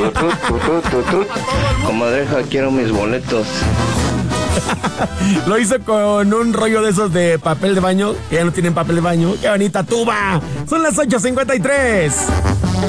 Comadreja, quiero mis boletos. Lo hizo con un rollo de esos de papel de baño, que ya no tienen papel de baño. ¡Qué bonita tuba! Son las 8:53.